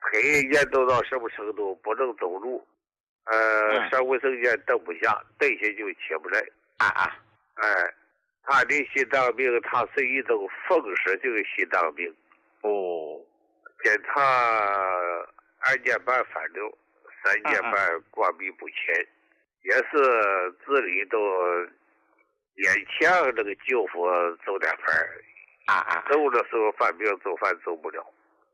腿严重到什么程度？不能走路，上卫生间蹬不下，蹬下就起不来。他的心脏病，他是一种风湿性心脏病。检查2年半反流，3年半关闭不前，也是自理都勉强那个救护走点饭走的时候犯病走饭走不了。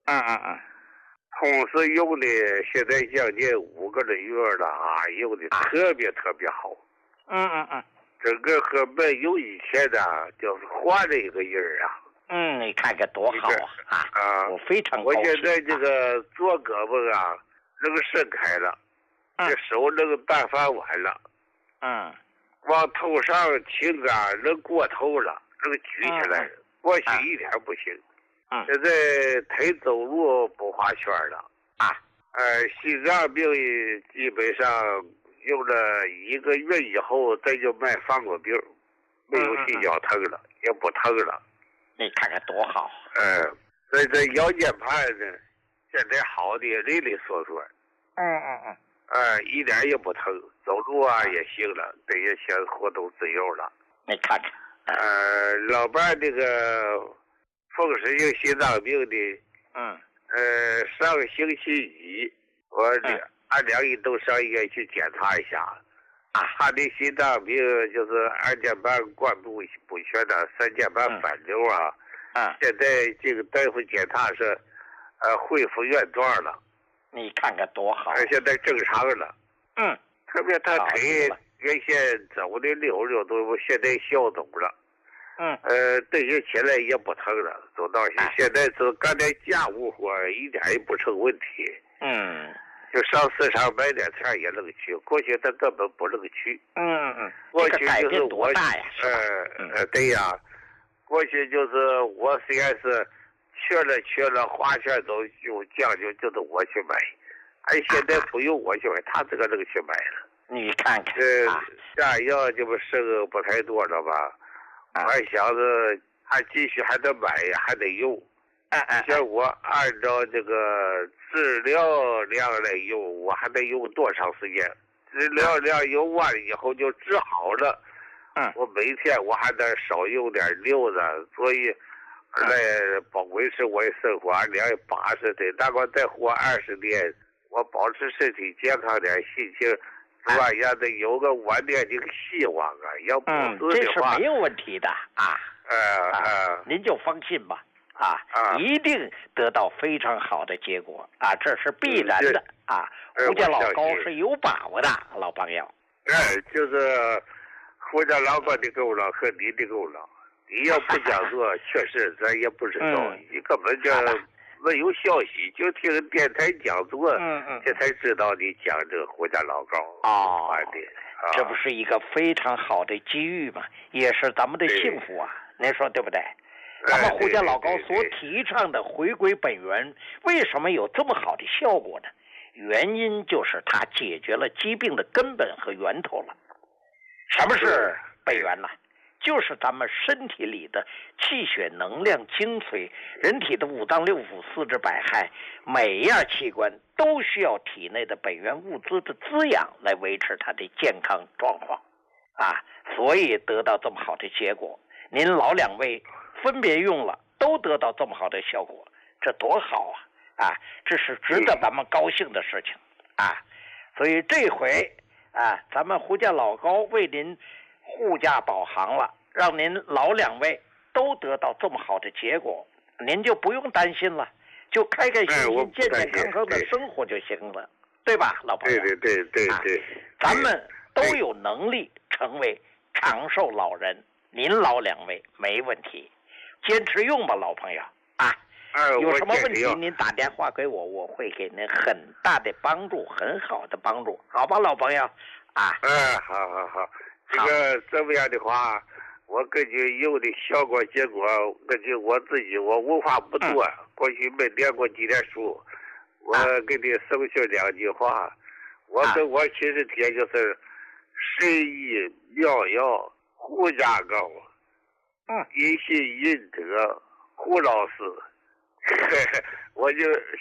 同时用的现在将近5个多月了用的特别特别好。整个和没有以前的就是换了一个人你看看多好我非常高兴。 我现在这个左胳膊能伸开了，这手能搬翻完了，往头上轻能过头了，能举起来，过去一点不行。现在腿走路不花圈了心脏病基本上用了1个月以后，再就卖放过病，没有心绞疼了，也不疼了。 你看看多好。 所以这腰间盘呢，现在好的利利索索。一点也不疼，走路也行了，这也行活动自由了。 你看看。 老伴这个风湿性心脏病的，上个星期一，我俺俩一都上医院去检查一下。他的心脏病就是2年半关闭不全的，3年半反流现在这个大夫检查是恢复原状了。 你看看多好。 现在正常了。特别他腿原先走的溜溜都现在消肿了。蹬下起来也不疼了，走道去。现在是干点家务活一点也不成问题。就上市场买点菜也能去，过去他根本不能去。过去就是我对呀，过去就是我虽然是缺了花钱都就讲究就是我去买，现在不用我去买，他这个能去买了。 你看看下药就不剩不太多了吧？我还想着还继续还得买还得用。像我按照这个治疗量来用，我还得用多长时间？治疗量用完了以后就治好了。我每天我还得少用点溜子，所以来维持我的生活。俺俩80岁，大概再活20年，我保持身体健康点，心情是吧？也得有个晚点这个希望要不是的话， 这是没有问题的您就放心吧。一定得到非常好的结果这是必然的胡家老高是有把握的，老朋友。 就是胡家老高的功劳和你的功劳，你要不讲做，确实咱也不知道，你根本就没有消息，就听电台讲座，这才知道你讲这个胡家老高这不是一个非常好的机遇吗？也是咱们的幸福您说对不对？咱们胡家老高所提倡的回归本源，为什么有这么好的效果呢？原因就是它解决了疾病的根本和源头了。什么是本源呢？就是咱们身体里的气血能量精髓，人体的5脏6腑4肢百骸，每一样器官都需要体内的本源物资的滋养来维持它的健康状况所以得到这么好的结果。您老2位分别用了，都得到这么好的效果，这多好这是值得咱们高兴的事情所以这回咱们胡家老高为您护驾导航了，让您老2位都得到这么好的结果，您就不用担心了，就开开心心健健康康的生活就行了，对吧，老朋友？ 对咱们都有能力成为长寿老人，您老2位没问题，坚持用吧，老朋友有什么问题您打电话给我，我会给您很大的帮助，很好的帮助，好吧，老朋友好，这个这么样的话，我根据用的效果结果，根据我自己，我文化不多，过去没念过几点书，我给你送去2句话。我70天就是神医妙药胡家高，一心仁德胡老师。我就